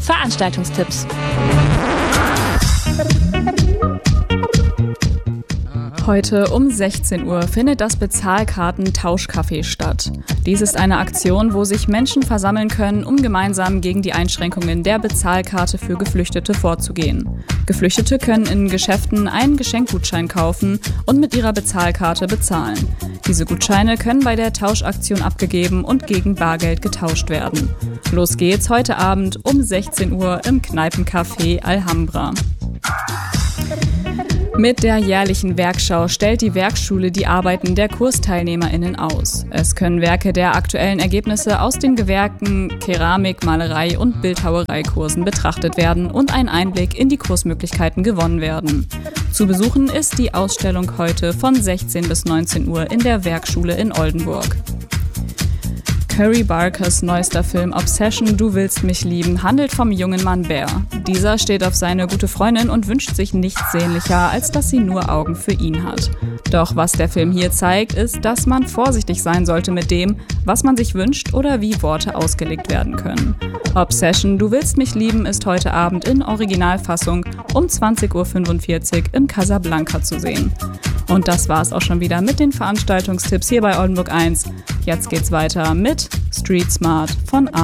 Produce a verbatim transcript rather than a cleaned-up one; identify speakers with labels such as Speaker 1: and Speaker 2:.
Speaker 1: Veranstaltungstipps.
Speaker 2: Heute um sechzehn Uhr findet das Bezahlkarten-Tauschcafé statt. Dies ist eine Aktion, wo sich Menschen versammeln können, um gemeinsam gegen die Einschränkungen der Bezahlkarte für Geflüchtete vorzugehen. Geflüchtete können in Geschäften einen Geschenkgutschein kaufen und mit ihrer Bezahlkarte bezahlen. Diese Gutscheine können bei der Tauschaktion abgegeben und gegen Bargeld getauscht werden. Los geht's heute Abend um sechzehn Uhr im Kneipencafé Alhambra. Mit der jährlichen Werkschau stellt die Werkschule die Arbeiten der KursteilnehmerInnen aus. Es können Werke der aktuellen Ergebnisse aus den Gewerken Keramik-, Malerei- und Bildhauereikursen betrachtet werden und ein Einblick in die Kursmöglichkeiten gewonnen werden. Zu besuchen ist die Ausstellung heute von sechzehn bis neunzehn Uhr in der Werkschule in Oldenburg. Curry Barkers neuester Film Obsession – Du willst mich lieben handelt vom jungen Mann Bear. Dieser steht auf seine gute Freundin und wünscht sich nichts sehnlicher, als dass sie nur Augen für ihn hat. Doch was der Film hier zeigt, ist, dass man vorsichtig sein sollte mit dem, was man sich wünscht oder wie Worte ausgelegt werden können. Obsession – Du willst mich lieben ist heute Abend in Originalfassung um zwanzig Uhr fünfundvierzig im Casablanca zu sehen. Und das war's auch schon wieder mit den Veranstaltungstipps hier bei Oldenburg eins. Jetzt geht's weiter mit Street Smart von A.